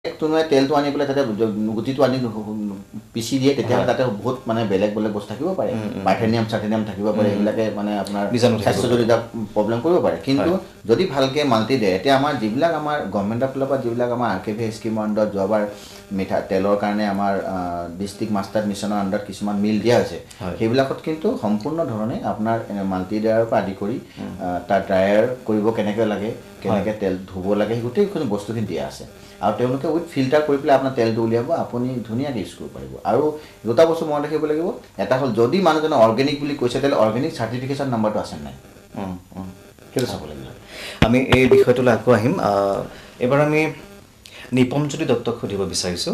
তুমিয়ে তেলটো আনি পেলাই তাতে গুটিটো আনি পিচি দিয়ে তেতিয়াহ'লে তাতে বহুত মানে বেলেগ বেলেগ বস্তু থাকিব পাৰে পাইথেনিয়াম চাইথেনিয়াম থাকিব পাৰে এইবিলাকে মানে আপোনাৰ স্বাস্থ্যজনিত প্ৰব্লেম কৰিব পাৰে কিন্তু যদি ভালকৈ মাল্টি দিয়ে এতিয়া আমাৰ যিবিলাক আমাৰ গভৰ্ণমেণ্টৰ ফালৰ পৰা যিবিলাক আমাৰ আৰকেভি স্কিমৰ আণ্ডাৰত যোৱাবাৰ তেলৰ কাৰণে আমাৰ ডিষ্ট্ৰিক্ট মাষ্টাৰ মিছনৰ আণ্ডাৰত কিছুমান মিল দিয়া হৈছে সেইবিলাকত কিন্তু সম্পূৰ্ণ ধৰণে আপোনাৰ মাল্টি ড্ৰায়াৰৰ পৰা আদি কৰি তাৰ ড্ৰায়াৰ কৰিব কেনেকৈ লাগে কেনেকৈ তেল ধুব লাগে সেই গোটেইখিনি বস্তুখিনি দিয়া আছে আৰু তেওঁলোকে উইথ ফিল্টাৰ কৰি পেলাই আপোনাৰ তেলটো উলিয়াব আপুনি ধুনীয়াকৈ ইউজ কৰিব পাৰিব আৰু দুটা বস্তু মনত ৰাখিব লাগিব এটা হ'ল যদি মানুহজনে অৰ্গেনিক বুলি কৈছে তেতিয়াহ'লে অৰ্গেনিক চাৰ্টিফিকেশ্যন নাম্বাৰটো আছে নাই সেইটো চাব লাগিব আমি এই বিষয়টোলৈ আকৌ আহিম এবাৰ আমি নিপমজ্যোতি দত্তক সুধিব বিচাৰিছোঁ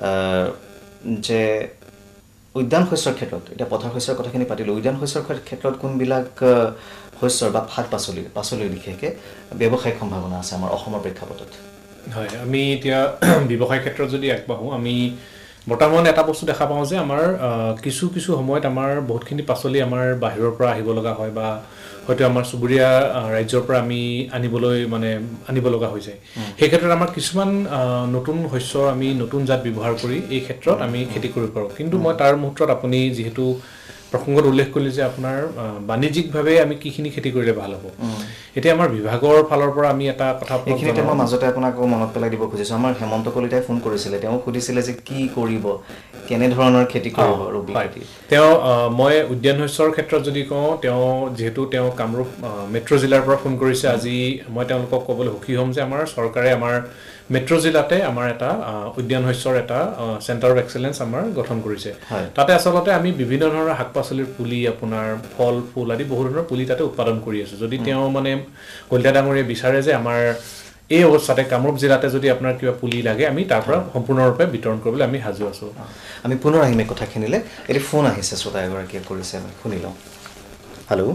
যে উদ্যান শস্যৰ ক্ষেত্ৰত এতিয়া পথাৰ শস্যৰ কথাখিনি পাতিলোঁ উদ্যান শস্যৰ ক্ষেত্ৰত কোনবিলাক শস্যৰ বা শাক পাচলিৰ বিশেষকৈ ব্যৱসায়িক সম্ভাৱনা আছে আমাৰ অসমৰ প্ৰেক্ষাপটত হয় আমি এতিয়া ব্যৱসায় ক্ষেত্ৰত যদি আগবাঢ়োঁ আমি বৰ্তমান এটা বস্তু দেখা পাওঁ যে আমাৰ কিছু সময়ত আমাৰ বহুতখিনি পাচলি আমাৰ বাহিৰৰ পৰা আহিব লগা হয় বা হয়তো আমাৰ চুবুৰীয়া ৰাজ্যৰ পৰা আমি আনিব লগা হৈ যায় সেই ক্ষেত্ৰত আমাৰ কিছুমান নতুন শস্য আমি নতুন জাত ব্যৱহাৰ কৰি এই ক্ষেত্ৰত আমি খেতি কৰিব পাৰোঁ কিন্তু মই তাৰ মুহূৰ্তত আপুনি যিহেতু প্ৰসংগত উল্লেখ কৰিলে যে আপোনাৰ বাণিজ্যিকভাৱে আমি কিখিনি খেতি কৰিলে ভাল হ'ব এতিয়া আমাৰ বিভাগৰ ফালৰ পৰা আমি এটা কথা এইখিনিতে মই মাজতে আপোনাক মনত পেলাই দিব খুজিছোঁ আমাৰ হেমন্ত কলিতাই ফোন কৰিছিলে তেওঁ সুধিছিলে যে কি কৰিব কেনেধৰণৰ খেতি কৰিব ৰবি খেতি মই উদ্যান শস্যৰ ক্ষেত্ৰত যদি কওঁ যিহেতু তেওঁ কামৰূপ মেট্ৰ' জিলাৰ পৰা ফোন কৰিছে আজি মই তেওঁলোকক ক'বলৈ সুখী হ'ম যে আমাৰ চৰকাৰে আমাৰ মেট্ৰ' জিলাতে আমাৰ এটা উদ্যান শস্যৰ এটা চেণ্টাৰ অফ এক্সেলেঞ্চ আমাৰ গঠন কৰিছে তাতে আচলতে আমি বিভিন্ন ধৰণৰ শাক পাচলিৰ পুলি আপোনাৰ ফল ফুল আদি বহু ধৰণৰ পুলি তাতে উৎপাদন কৰি আছোঁ যদি তেওঁ মানে কলিতা ডাঙৰীয়ে বিচাৰে যে আমাৰ এই অৱস্থাতে কামৰূপ জিলাতে যদি আপোনাৰ কিবা পুলি লাগে আমি তাৰ পৰা সম্পূৰ্ণৰূপে বিতৰণ কৰিবলৈ আমি সাজু আছোঁ আমি পুনৰ আহিম এই কথাখিনিলে এটি ফোন আহিছে শ্ৰোতা এগৰাকীয়ে কৰিছে আমি শুনি লওঁ হেল্ল'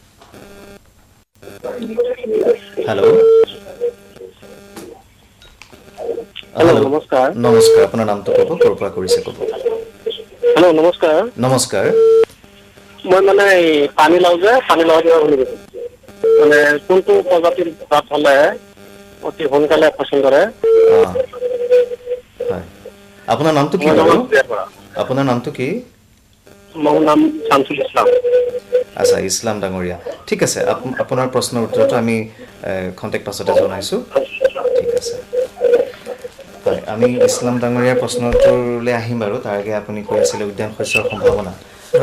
নমস্কাৰ আপোনাৰ নামটো ক'ব ক'ৰ পৰা কৰিছে ক'ব হেল্ল' নমস্কাৰ মই মানে পানীলাও মানে কোনটো প্ৰজাতিৰ জাত হ'লে অতি সোনকালে ফচল কৰে হয় আপোনাৰ নামটো কি আপোনাৰ নামটো কি মোৰ নাম শামছুল ইছলাম আচ্ছা ইছলাম ডাঙৰীয়া ঠিক আছে আপোনাৰ প্ৰশ্নৰ উত্তৰটো আমি খন্তেক পাছতে জনাইছোঁ ঠিক আছে হয় আমি ইছলাম ডাঙৰীয়াৰ প্ৰশ্নটোলৈ আহিম বাৰু তাৰ আগে আপুনি কৈ আছিলে উদ্যান শস্যৰ সম্ভাৱনাৰ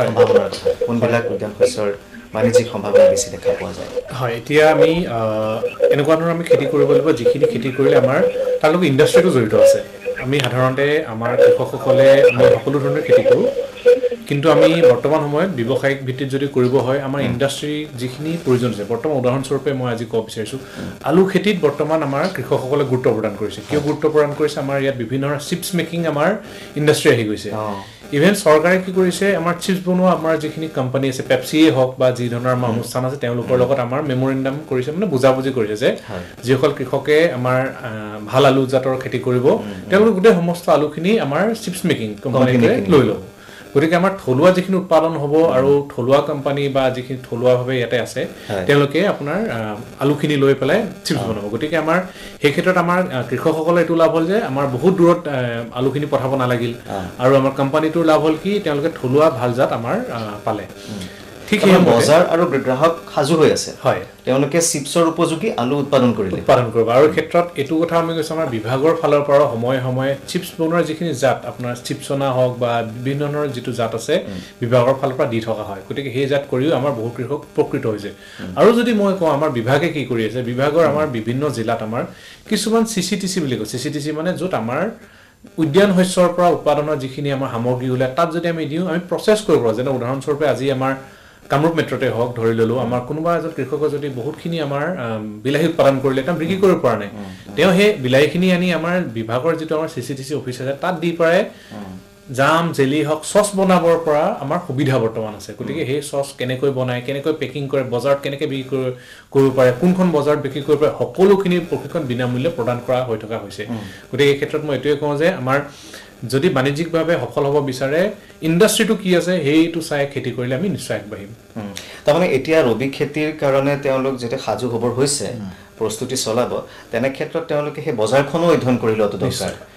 কোনবিলাক উদ্যান শস্যৰ বাণিজ্যিক সম্ভাৱনা বেছি দেখা পোৱা যায় হয় এতিয়া আমি এনেকুৱা ধৰণৰ আমি খেতি কৰিব লাগিব যিখিনি খেতি কৰিলে আমাৰ তাৰ লগত ইণ্ডাষ্ট্ৰিটো জড়িত আছে আমি সাধাৰণতে আমাৰ কৃষকসকলে আমি সকলো ধৰণৰ খেতি কৰোঁ কিন্তু আমি বৰ্তমান সময়ত ব্যৱসায়িক ভিত্তিত যদি কৰিব হয় আমাৰ ইণ্ডাষ্ট্ৰি যিখিনি প্ৰয়োজন আছে বৰ্তমান উদাহৰণস্বৰূপে মই আজি ক'ব বিচাৰিছোঁ আলু খেতিত বৰ্তমান আমাৰ কৃষকসকলে গুৰুত্ব প্ৰদান কৰিছে কিয় গুৰুত্ব প্ৰদান কৰিছে আমাৰ ইয়াত বিভিন্ন ধৰণৰ চিপছ মেকিং আমাৰ ইণ্ডাষ্ট্ৰি আহি গৈছে ইভেন চৰকাৰে কি কৰিছে আমাৰ চিপছ বনোৱা আমাৰ যিখিনি কোম্পানী আছে পেপচিয়ে হওক বা যি ধৰণৰ আমাৰ অনুষ্ঠান আছে তেওঁলোকৰ লগত আমাৰ মেমৰেণ্ডাম কৰিছে মানে বুজাবুজি কৰিছে যে যিসকল কৃষকে আমাৰ ভাল আলু জাতৰ খেতি কৰিব তেওঁলোকে গোটেই সমস্ত আলুখিনি আমাৰ চিপছ মেকিং কোম্পানীলৈ লৈ ল'ব গতিকে আমাৰ থলুৱা যিখিনি উৎপাদন হ'ব আৰু থলুৱা কোম্পানী বা যিখিনি থলুৱাভাৱে ইয়াতে আছে তেওঁলোকে আপোনাৰ আলুখিনি লৈ পেলাই চিপছ বনাব গতিকে আমাৰ সেই ক্ষেত্ৰত আমাৰ কৃষকসকলৰ এইটো লাভ হ'ল যে আমাৰ বহুত দূৰত আলুখিনি পঠাব নালাগিল আৰু আমাৰ কোম্পানীটোৰ লাভ হ'ল কি তেওঁলোকে থলুৱা ভাল জাত আমাৰ পালে ঠিক সেই বজাৰ আৰু গ্ৰাহক সাজু হৈ আছে হয় তেওঁলোকে চিপছৰ উপযোগী আলু উৎপাদন কৰিব আৰু এই ক্ষেত্ৰত এইটো কথা আমি কৈছোঁ আমাৰ বিভাগৰ ফালৰ পৰা সময়ে চিপছ বনোৱাৰ যিখিনি জাত আপোনাৰ চিপছনা হওক বা বিভিন্ন ধৰণৰ যিটো জাত আছে বিভাগৰ ফালৰ পৰা দি থকা হয় গতিকে সেই জাত কৰিও আমাৰ বহু কৃষক উপকৃত হৈছে আৰু যদি মই কওঁ আমাৰ বিভাগে কি কৰি আছে বিভাগৰ আমাৰ বিভিন্ন জিলাত আমাৰ কিছুমান চিচিটিচি বুলি কয় চিচিটিচি মানে য'ত আমাৰ উদ্যান শস্যৰ পৰা উৎপাদনৰ যিখিনি আমাৰ সামগ্ৰী ওলায় তাত যদি আমি দিওঁ আমি প্ৰচেছ কৰিব পাৰোঁ যেনে উদাহৰণস্বৰূপে আজি আমাৰ কামৰূপ মেট্ৰতে হওক ধৰি ল'লোঁ আমাৰ কোনোবা এজন কৃষকে যদি বহুতখিনি আমাৰ বিলাহী উৎপাদন কৰিলে তেওঁ বিক্ৰী কৰিব পৰা নাই তেওঁ সেই বিলাহীখিনি আনি আমাৰ বিভাগৰ যিটো আমাৰ চিচিটিচি অফিচ আছে তাত দি পাৰে জাম জেলি হওক চচ বনাবৰ পৰা আমাৰ সুবিধা বৰ্তমান আছে গতিকে সেই চচ কেনেকৈ বনায় কেনেকৈ পেকিং কৰে বজাৰত কেনেকৈ বিক্ৰী কৰিব পাৰে কোনখন বজাৰত বিক্ৰী কৰিব পাৰে সকলোখিনি প্ৰশিক্ষণ বিনামূল্যে প্ৰদান কৰা হৈ থকা হৈছে গতিকে এই ক্ষেত্ৰত মই এইটোৱে কওঁ যে আমাৰ যদি বাণিজ্যিকভাৱে সফল হ'ব বিচাৰে ইণ্ডাষ্ট্ৰিটো কি আছে সেইটো চাই খেতি কৰিলে আমি নিশ্চয় আগবাঢ়িম তাৰমানে এতিয়া ৰবি খেতিৰ কাৰণে তেওঁলোক যেতিয়া সাজু হ'বৰ হৈছে প্ৰস্তুতি চলাব তেনে ক্ষেত্ৰত তেওঁলোকে সেই বজাৰখনো অধ্যয়ন কৰি লোৱাটো দৰকাৰ